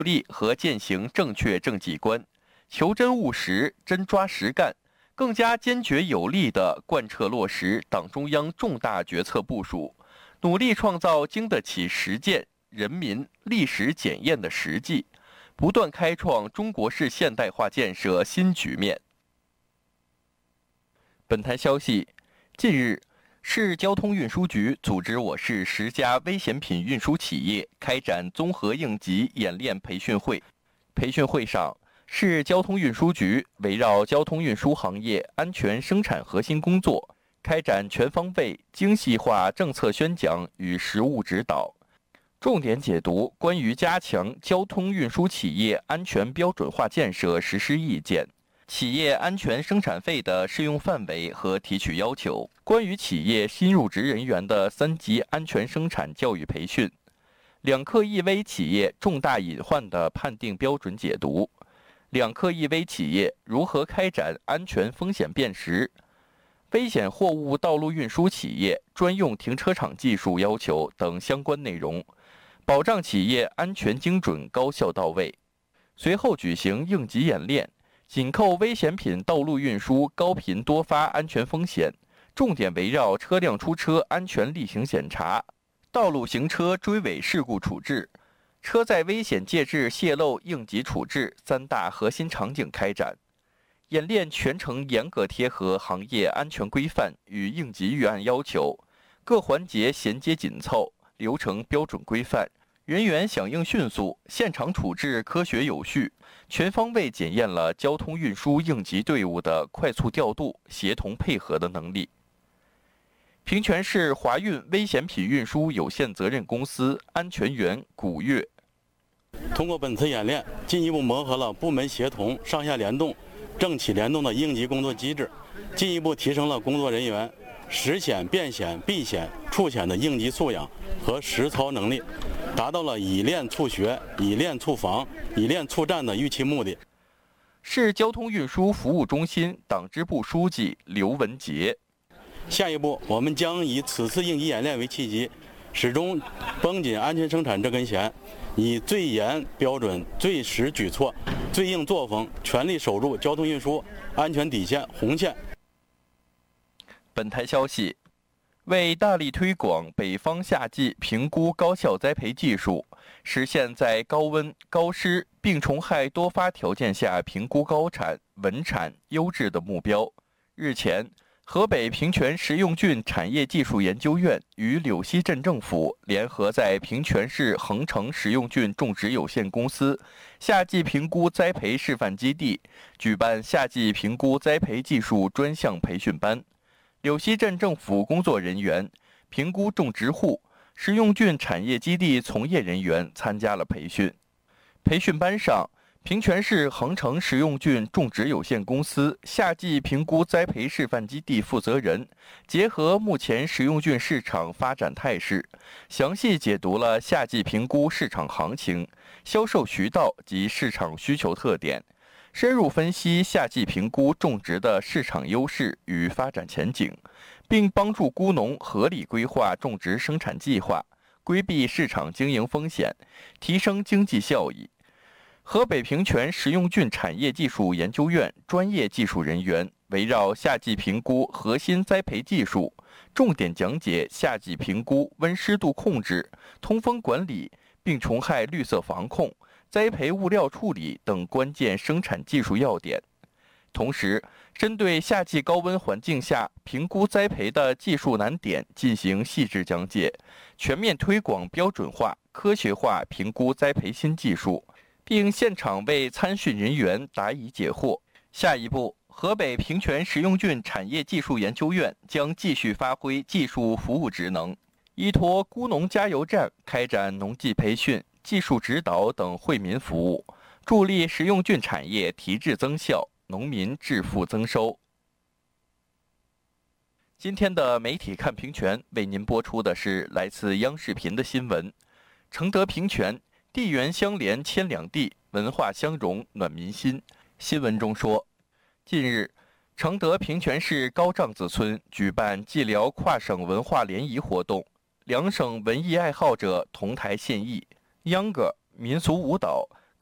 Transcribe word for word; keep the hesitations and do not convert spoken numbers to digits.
力和践行正确政绩观，求真务实、真抓实干，更加坚决有力地贯彻落实党中央重大决策部署，努力创造经得起实践、人民、历史检验的实际，不断开创中国式现代化建设新局面。本台消息，近日，市交通运输局组织我市十家危险品运输企业开展综合应急演练培训会。培训会上，市交通运输局围绕交通运输行业安全生产核心工作，开展全方位、精细化政策宣讲与实务指导，重点解读关于加强交通运输企业安全标准化建设实施意见。企业安全生产费的适用范围和提取要求，关于企业新入职人员的三级安全生产教育培训，两克一危企业重大隐患的判定标准解读，两克一危企业如何开展安全风险辨识，危险货物道路运输企业专用停车场技术要求等相关内容，保障企业安全精准、高效到位。随后举行应急演练，紧扣危险品道路运输高频多发安全风险，重点围绕车辆出车安全例行检查、道路行车追尾事故处置、车载危险介质泄漏应急处置三大核心场景开展。演练全程严格贴合行业安全规范与应急预案要求，各环节衔接紧凑，流程标准规范，人员响应迅速，现场处置科学有序，全方位检验了交通运输应急队伍的快速调度、协同配合的能力。平泉市华运危险品运输有限责任公司安全员古月， 通过本次演练，进一步磨合了部门协同、上下联动、政企联动的应急工作机制，进一步提升了工作人员实险、变险、避险、处险的应急素养和实操能力，达到了以练促学、以练促防、以练促战的预期目的。 市交通运输服务中心党支部书记刘文杰， 下一步，我们将以此次应急演练为契机，始终绷紧安全生产这根弦，以最严标准、最实举措、最硬作风，全力守住交通运输安全底线红线。 本台消息，为大力推广北方夏季评估高效栽培技术，实现在高温、高湿、病虫害多发条件下评估高产、稳产、优质的目标，日前，河北平泉食用菌产业技术研究院与柳溪镇政府联合在平泉市恒城食用菌种植有限公司夏季评估栽培示范基地举办夏季评估栽培技术专项培训班。柳溪镇政府工作人员、评估种植户、食用菌产业基地从业人员参加了培训。培训班上，平泉市恒城食用菌种植有限公司夏季评估栽培示范基地负责人结合目前食用菌市场发展态势，详细解读了夏季评估市场行情、销售渠道及市场需求特点，深入分析夏季评估种植的市场优势与发展前景，并帮助菇农合理规划种植生产计划，规避市场经营风险，提升经济效益。河北平泉食用菌产业技术研究院专业技术人员围绕夏季评估核心栽培技术，重点讲解夏季评估温湿度控制、通风管理、病虫害绿色防控、栽培物料处理等关键生产技术要点。同时，针对夏季高温环境下评估栽培的技术难点进行细致讲解，全面推广标准化、科学化评估栽培新技术，并现场为参训人员答疑解惑。下一步，河北平泉食用菌产业技术研究院将继续发挥技术服务职能，依托菇农加油站开展农技培训、技术指导等惠民服务，助力食用菌产业提质增效，农民致富增收。今天的媒体看平泉为您播出的是来自央视频的新闻。承德平泉地缘相连千两地，文化相融暖民心。新闻中说，近日，承德平泉市高帐子村举办蓟辽跨省文化联谊活动，两省文艺爱好者同台献艺，秧歌、民俗舞蹈、